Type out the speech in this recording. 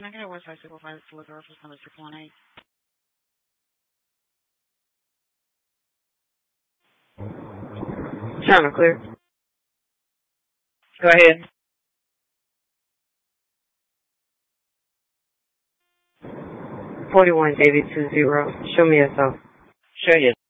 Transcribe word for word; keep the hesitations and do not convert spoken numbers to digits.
Can I get a Westside Supervisor to look at reference number six one eight? Channel clear. Go ahead. forty-one David two zero. Show me yourself. Show you.